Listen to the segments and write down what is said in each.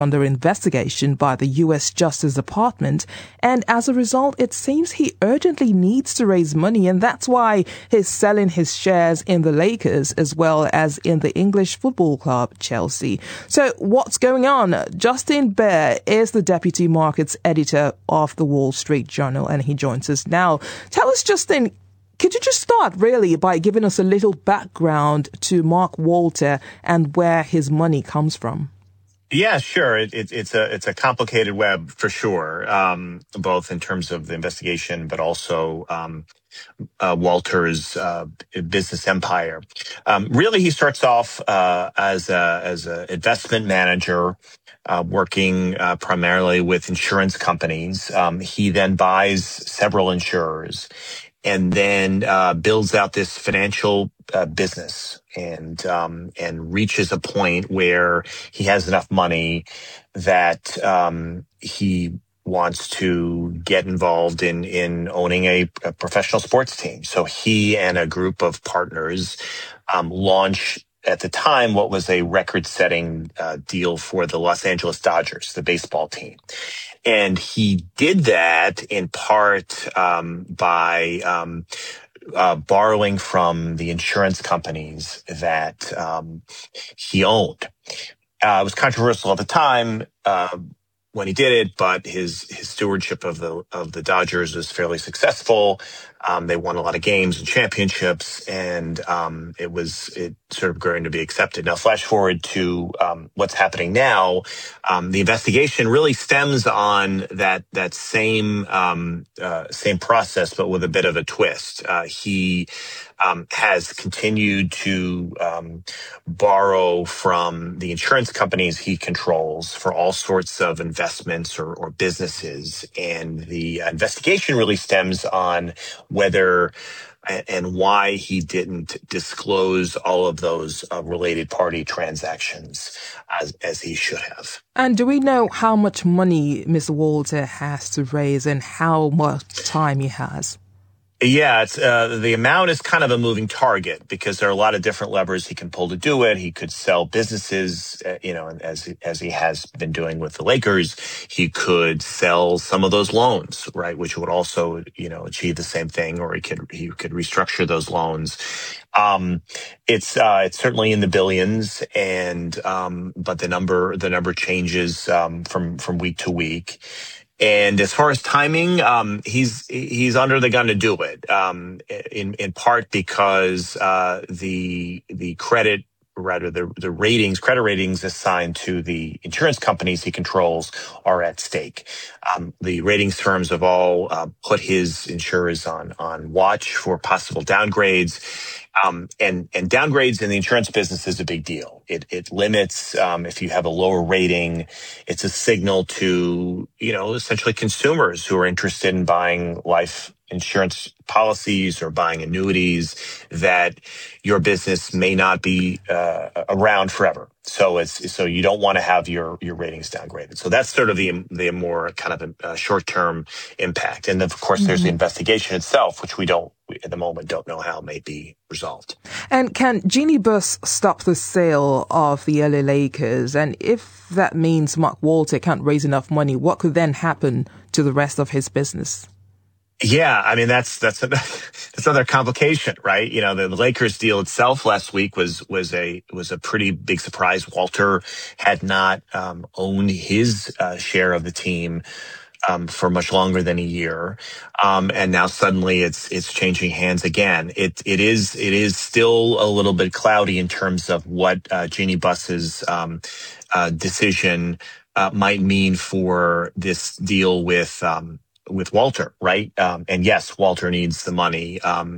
under investigation by the U.S. Justice Department, and as a result, it seems he urgently needs to raise money, and that's why he's selling his shares in the Lakers as well as in the English football club Chelsea. So what's going on? Justin Bear is the deputy markets editor of the Wall Street Journal, and he joins us now. Tell us, Justin, could you just start really by giving us a little background to Mark Walter and where his money comes from? Yeah, sure. It's a complicated web for sure, both in terms of the investigation, but also Walter's business empire. Really, he starts off as a investment manager, working primarily with insurance companies. He then buys several insurers, and then builds out this financial business, and reaches a point where he has enough money that he wants to get involved in owning a professional sports team. So he and a group of partners launch, at the time, what was a record-setting deal for the Los Angeles Dodgers, the baseball team. And he did that in part by borrowing from the insurance companies that he owned. It was controversial at the time when he did it, but his stewardship of the Dodgers was fairly successful. They won a lot of games and championships, and it sort of going to be accepted. Now, flash forward to what's happening now. The investigation really stems on that same process, but with a bit of a twist. He has continued to borrow from the insurance companies he controls for all sorts of investments or businesses. And the investigation really stems on whether and why he didn't disclose all of those related party transactions as he should have. And do we know how much money Mr. Walter has to raise and how much time he has? Yeah, it's the amount is kind of a moving target because there are a lot of different levers he can pull to do it. He could sell businesses, as he has been doing with the Lakers. He could sell some of those loans, right, which would also, achieve the same thing, or he could restructure those loans. It's certainly in the billions, and but the number changes from week to week. And as far as timing, he's under the gun to do it, in part because the credit ratings assigned to the insurance companies he controls are at stake. The ratings firms have all put his insurers on watch for possible downgrades. And downgrades in the insurance business is a big deal. It limits, if you have a lower rating, it's a signal to, essentially consumers who are interested in buying life insurance policies or buying annuities that your business may not be around forever. So you don't want to have your ratings downgraded. So that's sort of the more kind of short-term impact. And of course, there's the investigation itself, which we at the moment don't know how it may be resolved. And can Jeanie Buss stop the sale of the LA Lakers? And if that means Mark Walter can't raise enough money, what could then happen to the rest of his business? Yeah, I mean that's another complication, right? The Lakers deal itself last week was a pretty big surprise. Walter had not owned his share of the team for much longer than a year, and now suddenly it's changing hands again. It is still a little bit cloudy in terms of what Jeanie Buss's decision might mean for this deal with Walter, right? And yes, Walter needs the money.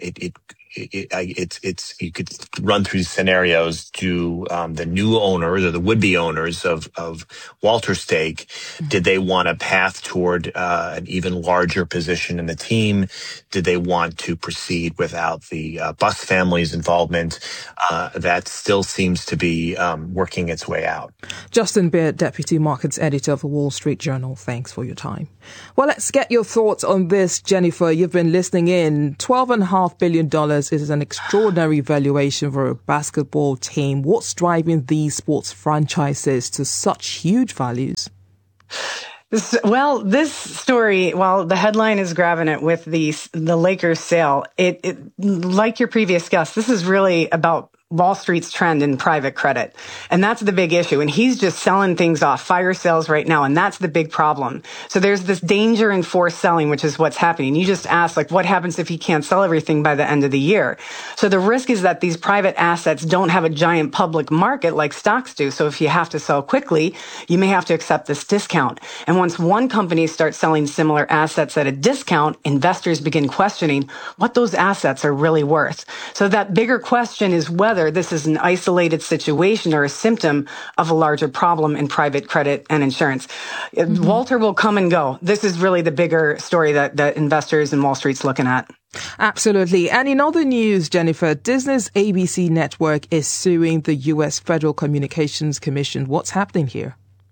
You could run through scenarios. Do the new owners or the would-be owners of Walter's stake, did they want a path toward an even larger position in the team? Did they want to proceed without the Buss family's involvement? That still seems to be working its way out. Justin Bear, Deputy Markets Editor of the Wall Street Journal, thanks for your time. Well, let's get your thoughts on this, Jennifer. You've been listening in. $12.5 billion is an extraordinary valuation for a basketball team. What's driving these sports franchises to such huge values? This story, while the headline is grabbing it with the Lakers sale, it like your previous guest, this is really about Wall Street's trend in private credit. And that's the big issue. And he's just selling things off, fire sales right now. And that's the big problem. So there's this danger in forced selling, which is what's happening. You just asked, like, what happens if he can't sell everything by the end of the year? So the risk is that these private assets don't have a giant public market like stocks do. So if you have to sell quickly, you may have to accept this discount. And once one company starts selling similar assets at a discount, investors begin questioning what those assets are really worth. So that bigger question is whether this is an isolated situation or a symptom of a larger problem in private credit and insurance. Mm-hmm. Walter will come and go. This is really the bigger story that investors and Wall Street's looking at. Absolutely. And in other news, Jennifer, Disney's ABC network is suing the U.S. Federal Communications Commission. What's happening here?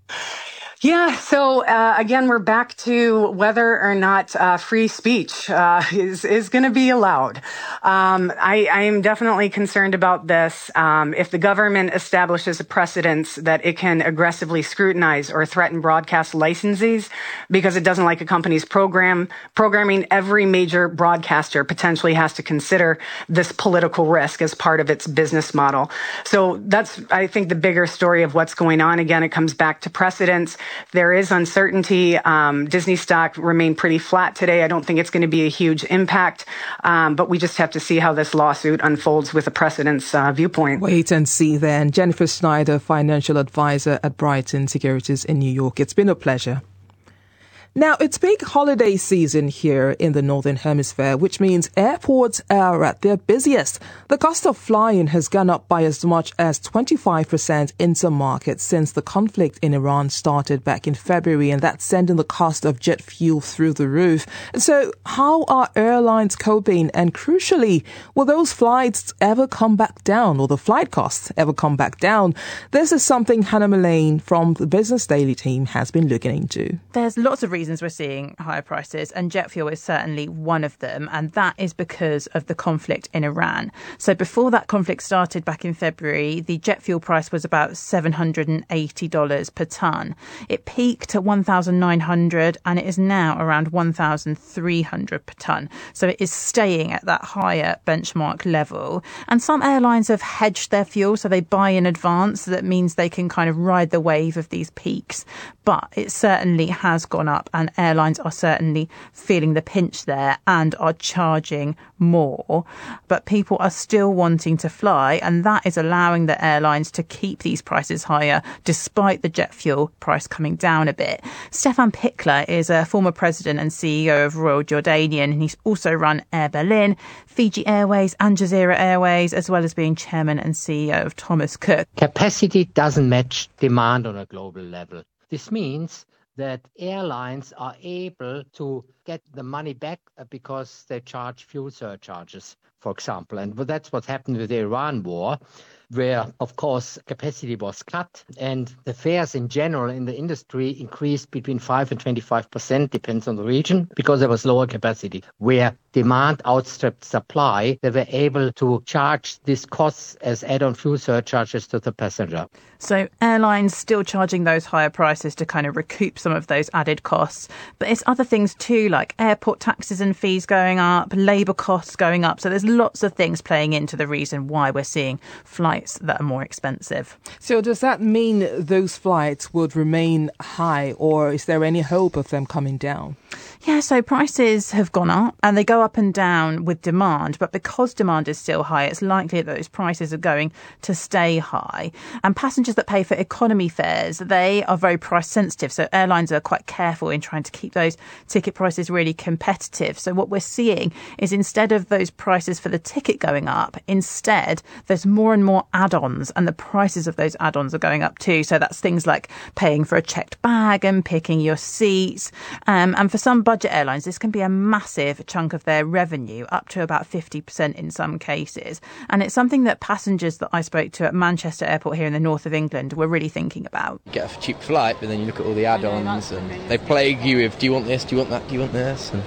Yeah. So, again, we're back to whether or not free speech is going to be allowed. I am definitely concerned about this. If the government establishes a precedence that it can aggressively scrutinize or threaten broadcast licensees because it doesn't like a company's programming, every major broadcaster potentially has to consider this political risk as part of its business model. So that's, I think, the bigger story of what's going on. Again, it comes back to precedence. There is uncertainty. Disney stock remained pretty flat today. I don't think it's going to be a huge impact, but we just have to see how this lawsuit unfolds with a precedence viewpoint. Wait and see then. Jennifer Schneider, financial advisor at Brighton Securities in New York. It's been a pleasure. Now, it's peak holiday season here in the Northern Hemisphere, which means airports are at their busiest. The cost of flying has gone up by as much as 25% in some markets since the conflict in Iran started back in February, and that's sending the cost of jet fuel through the roof. So how are airlines coping? And crucially, will those flights ever come back down, or the flight costs ever come back down? This is something Hannah Mullane from the Business Daily team has been looking into. There's lots of reasons we're seeing higher prices, and jet fuel is certainly one of them, and that is because of the conflict in Iran. So before that conflict started back in February, the jet fuel price was about $780 per tonne. It peaked at $1,900 and it is now around $1,300 per tonne. So it is staying at that higher benchmark level. And some airlines have hedged their fuel, so they buy in advance. So that means they can kind of ride the wave of these peaks. But it certainly has gone up, and airlines are certainly feeling the pinch there and are charging more. But people are still wanting to fly, and that is allowing the airlines to keep these prices higher despite the jet fuel price coming down a bit. Stefan Pichler is a former president and CEO of Royal Jordanian, and he's also run Air Berlin, Fiji Airways and Jazeera Airways, as well as being chairman and CEO of Thomas Cook. Capacity doesn't match demand on a global level. This means that airlines are able to get the money back because they charge fuel surcharges, for example. And that's what happened with the Iran war, where, of course, capacity was cut and the fares in general in the industry increased between 5 and 25%, depends on the region, because there was lower capacity. Where demand outstripped supply, they were able to charge these costs as add-on fuel surcharges to the passenger. So airlines still charging those higher prices to kind of recoup some of those added costs. But it's other things too, like airport taxes and fees going up, labour costs going up. So there's lots of things playing into the reason why we're seeing flights that are more expensive. So does that mean those flights would remain high, or is there any hope of them coming down? Yeah, so prices have gone up and they go up and down with demand. But because demand is still high, it's likely that those prices are going to stay high. And passengers that pay for economy fares, they are very price sensitive. So airlines are quite careful in trying to keep those ticket prices really competitive. So what we're seeing is instead of those prices for the ticket going up, instead there's more and more add-ons, and the prices of those add-ons are going up too. So that's things like paying for a checked bag and picking your seats. And for some budget airlines, this can be a massive chunk of their revenue, up to about 50% in some cases. And it's something that passengers that I spoke to at Manchester Airport here in the north of England were really thinking about. You get a cheap flight, but then you look at all the add-ons and they plague you with, do you want this, do you want that, do you want this? And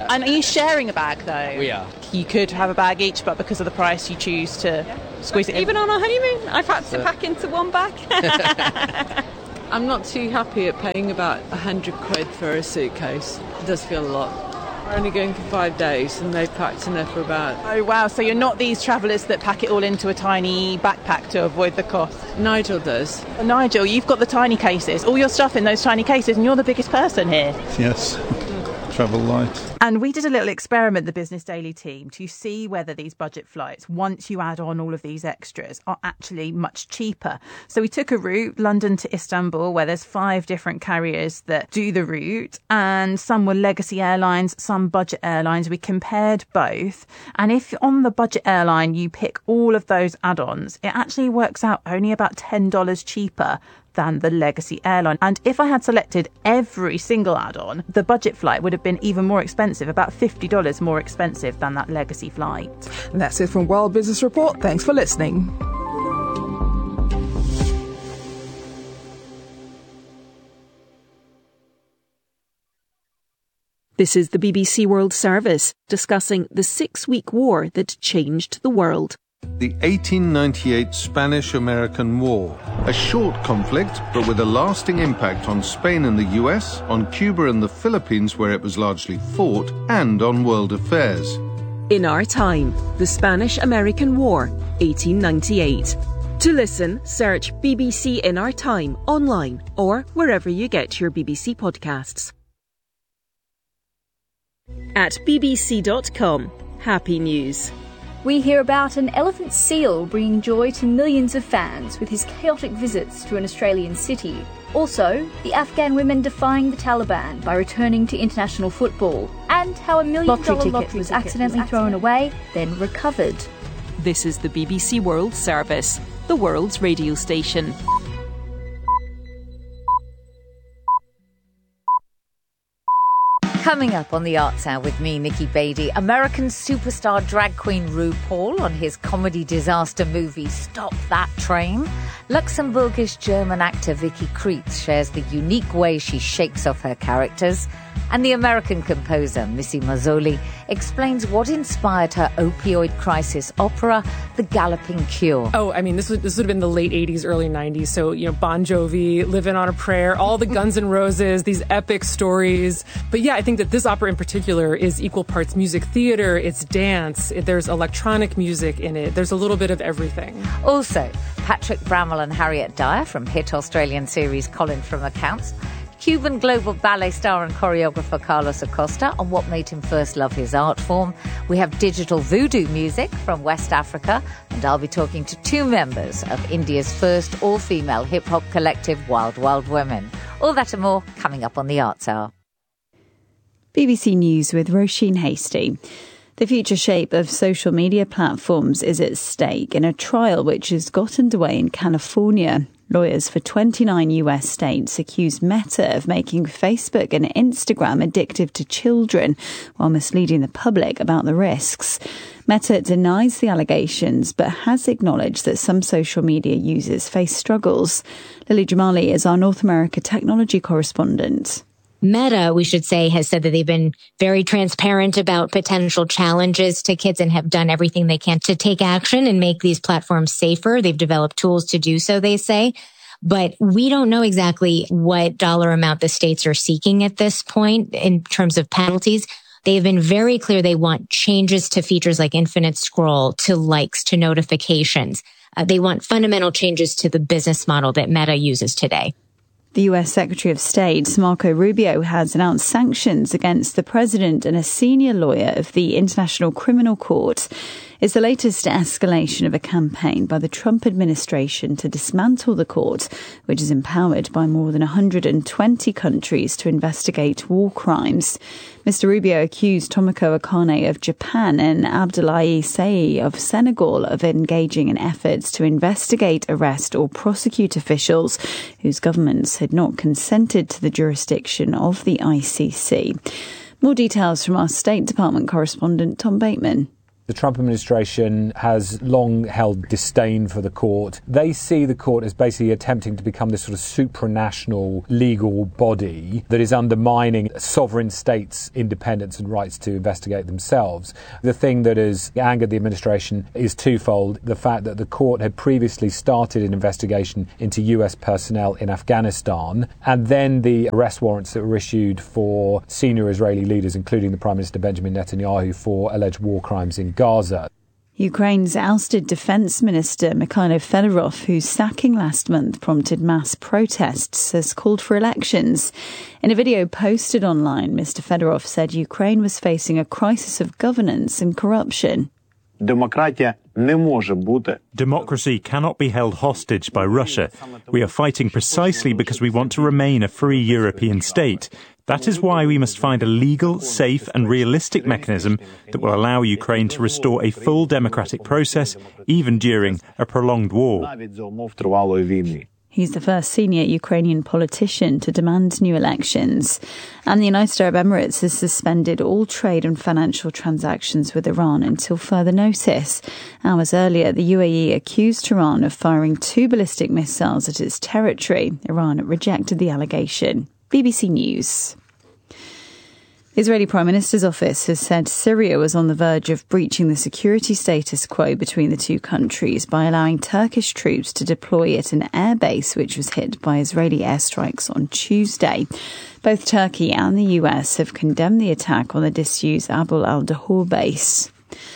And are you sharing a bag, though? We are. You could have a bag each, but because of the price, you choose to squeeze it in. Even on our honeymoon, I've had to pack into one bag. I'm not too happy at paying about £100 for a suitcase. It does feel a lot. We're only going for 5 days and they've packed enough for about... Oh, wow. So you're not these travellers that pack it all into a tiny backpack to avoid the cost? Nigel does. Well, Nigel, you've got the tiny cases, all your stuff in those tiny cases, and you're the biggest person here. Yes. Travel light. And we did a little experiment, the Business Daily team, to see whether these budget flights, once you add on all of these extras, are actually much cheaper. So we took a route, London to Istanbul, where there's 5 different carriers that do the route, and some were legacy airlines, some budget airlines. We compared both. And if on the budget airline you pick all of those add-ons, it actually works out only about $10 cheaper than the legacy airline. And if I had selected every single add-on, the budget flight would have been even more expensive, about $50 more expensive than that legacy flight. That's it from World Business Report. Thanks for listening. This is the BBC World Service, discussing the 6-week war that changed the world. The 1898 Spanish-American War. A short conflict, but with a lasting impact on Spain and the US, on Cuba and the Philippines, where it was largely fought, and on world affairs. In Our Time, the Spanish-American War, 1898. To listen, search BBC In Our Time online or wherever you get your BBC podcasts. At bbc.com, happy news. We hear about an elephant seal bringing joy to millions of fans with his chaotic visits to an Australian city. Also, the Afghan women defying the Taliban by returning to international football. And how $1 million lottery ticket was accidentally thrown away, then recovered. This is the BBC World Service, the world's radio station. Coming up on the Arts Hour with me, Nikki Beattie, American superstar drag queen RuPaul on his comedy disaster movie Stop That Train. Luxembourgish German actor Vicky Krieps shares the unique way she shakes off her characters. And the American composer Missy Mazzoli explains what inspired her opioid crisis opera, The Galloping Cure. Oh, I mean, this would have been the late 80s, early 90s. So, you know, Bon Jovi, Living on a Prayer, all the Guns N' Roses, these epic stories. But yeah, I think that this opera in particular is equal parts music theater, it's dance, there's electronic music in it, there's a little bit of everything. Also, Patrick Bramwell and Harriet Dyer from hit Australian series Colin from Accounts. Cuban global ballet star and choreographer Carlos Acosta on what made him first love his art form. We have digital voodoo music from West Africa, and I'll be talking to 2 members of India's first all-female hip-hop collective, Wild Wild Women. All that and more coming up on the Arts Hour. BBC News with Roisin Hastie. The future shape of social media platforms is at stake in a trial which has got underway in California. Lawyers for 29 US states accuse Meta of making Facebook and Instagram addictive to children while misleading the public about the risks. Meta denies the allegations but has acknowledged that some social media users face struggles. Lily Jamali is our North America technology correspondent. Meta, we should say, has said that they've been very transparent about potential challenges to kids and have done everything they can to take action and make these platforms safer. They've developed tools to do so, they say. But we don't know exactly what dollar amount the states are seeking at this point in terms of penalties. They've been very clear they want changes to features like infinite scroll, to likes, to notifications. They want fundamental changes to the business model that Meta uses today. The US Secretary of State, Marco Rubio, has announced sanctions against the president and a senior lawyer of the International Criminal Court. It's the latest escalation of a campaign by the Trump administration to dismantle the court, which is empowered by more than 120 countries to investigate war crimes. Mr. Rubio accused Tomoko Akane of Japan and Abdoulaye Seye of Senegal of engaging in efforts to investigate, arrest or prosecute officials whose governments had not consented to the jurisdiction of the ICC. More details from our State Department correspondent Tom Bateman. The Trump administration has long held disdain for the court. They see the court as basically attempting to become this sort of supranational legal body that is undermining sovereign states' independence and rights to investigate themselves. The thing that has angered the administration is twofold. The fact that the court had previously started an investigation into US personnel in Afghanistan, and then the arrest warrants that were issued for senior Israeli leaders, including the Prime Minister Benjamin Netanyahu, for alleged war crimes in Gaza. Ukraine's ousted Defence Minister Mikhailo Fedorov, whose sacking last month prompted mass protests, has called for elections. In a video posted online, Mr. Fedorov said Ukraine was facing a crisis of governance and corruption. Democracy cannot be held hostage by Russia. We are fighting precisely because we want to remain a free European state. That is why we must find a legal, safe and realistic mechanism that will allow Ukraine to restore a full democratic process, even during a prolonged war. He's the first senior Ukrainian politician to demand new elections. And the United Arab Emirates has suspended all trade and financial transactions with Iran until further notice. Hours earlier, the UAE accused Iran of firing 2 ballistic missiles at its territory. Iran rejected the allegation. BBC News. Israeli Prime Minister's office has said Syria was on the verge of breaching the security status quo between the two countries by allowing Turkish troops to deploy at an airbase which was hit by Israeli airstrikes on Tuesday. Both Turkey and the US have condemned the attack on the disused Abu al-Dahur base.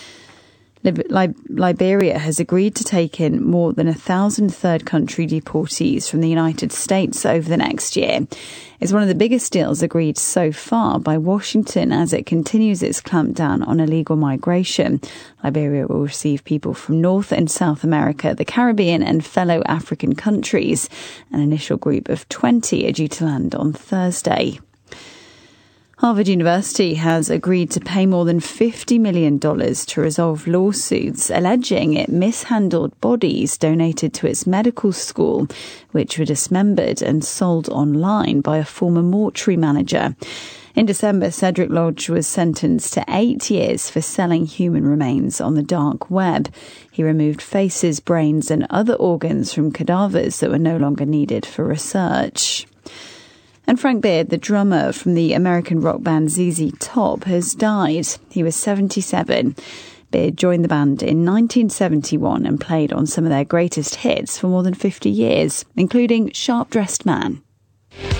Liberia has agreed to take in more than 1,000 third-country deportees from the United States over the next year. It's one of the biggest deals agreed so far by Washington as it continues its clampdown on illegal migration. Liberia will receive people from North and South America, the Caribbean and fellow African countries. An initial group of 20 are due to land on Thursday. Harvard University has agreed to pay more than $50 million to resolve lawsuits alleging it mishandled bodies donated to its medical school, which were dismembered and sold online by a former mortuary manager. In December, Cedric Lodge was sentenced to 8 years for selling human remains on the dark web. He removed faces, brains and other organs from cadavers that were no longer needed for research. And Frank Beard, the drummer from the American rock band ZZ Top, has died. He was 77. Beard joined the band in 1971 and played on some of their greatest hits for more than 50 years, including Sharp Dressed Man.